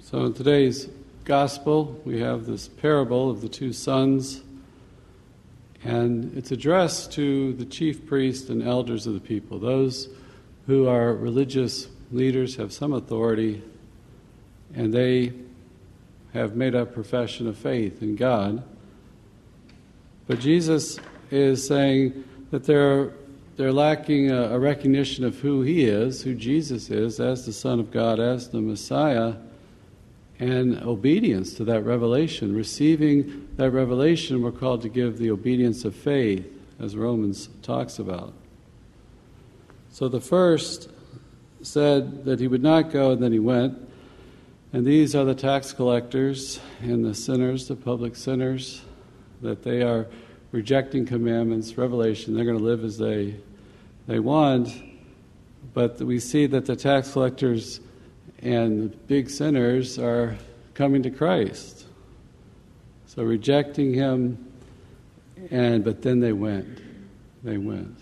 So in today's gospel, we have this parable of the two sons, and it's addressed to the chief priests and elders of the people, those who are religious leaders, have some authority, and they have made a profession of faith in God. But Jesus is saying that they're lacking a recognition of who He is, who Jesus is, as the Son of God, as the Messiah, and obedience to that revelation. Receiving that revelation, we're called to give the obedience of faith, as Romans talks about. So the first said that he would not go, and then he went. And these are the tax collectors and the sinners, the public sinners, that they are rejecting commandments, revelation. They're going to live as they want. But we see that the tax collectors and the big sinners are coming to Christ. So rejecting Him, but then they went. They went.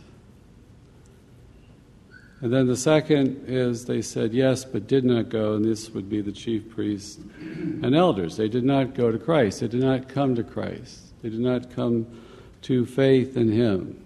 And then the second is they said yes, but did not go, and this would be the chief priests and elders. They did not go to Christ. They did not come to Christ. They did not come to faith in Him.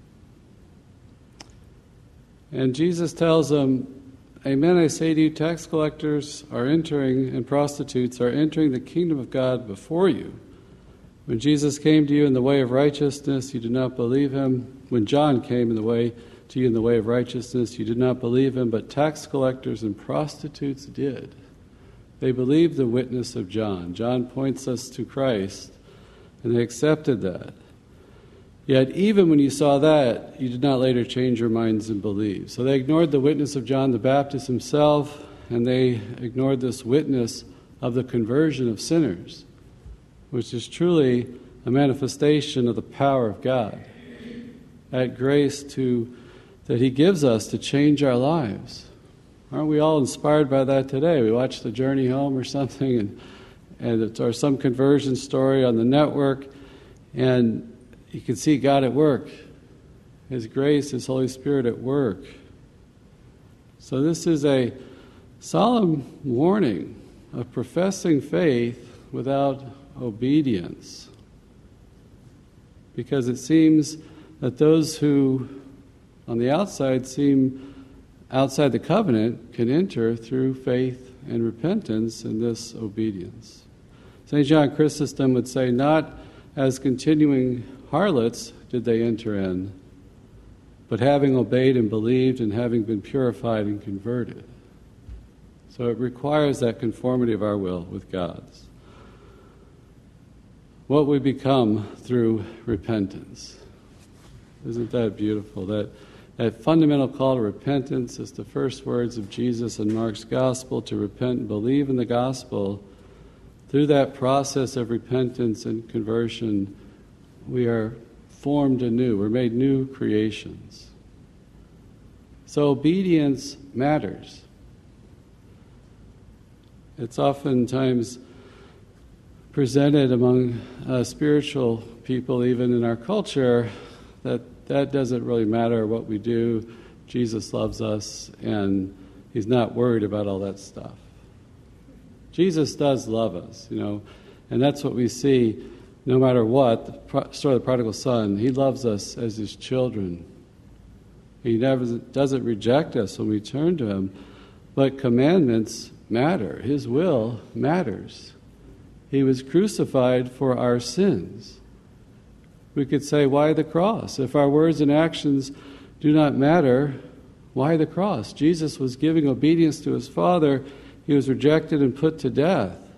And Jesus tells them, "Amen, I say to you, tax collectors are entering, and prostitutes are entering the kingdom of God before you. When Jesus came to you in the way of righteousness, you did not believe Him. When John came to you in the way of righteousness, you did not believe him, but tax collectors and prostitutes did." They believed the witness of John. John points us to Christ, and they accepted that. Yet even when you saw that, you did not later change your minds and believe. So they ignored the witness of John the Baptist himself, and they ignored this witness of the conversion of sinners, which is truly a manifestation of the power of God, that grace that He gives us to change our lives. Aren't we all inspired by that today? We watch The Journey Home or something, or some conversion story on the network, and you can see God at work. His grace, His Holy Spirit at work. So this is a solemn warning of professing faith without obedience, because it seems that those who on the outside seem outside the covenant can enter through faith and repentance in this obedience. St. John Chrysostom would say, not as continuing harlots did they enter in, but having obeyed and believed and having been purified and converted. So it requires that conformity of our will with God's. What we become through repentance. Isn't that beautiful? That fundamental call to repentance is the first words of Jesus in Mark's Gospel, to repent and believe in the Gospel. Through that process of repentance and conversion, we are formed anew. We're made new creations. So obedience matters. It's oftentimes presented among spiritual people, even in our culture, that doesn't really matter what we do. Jesus loves us, and He's not worried about all that stuff. Jesus does love us, and that's what we see no matter what. The story of the prodigal son, He loves us as His children. He doesn't reject us when we turn to Him, but commandments matter. His will matters. He was crucified for our sins. We could say, why the cross? If our words and actions do not matter, why the cross? Jesus was giving obedience to His Father. He was rejected and put to death.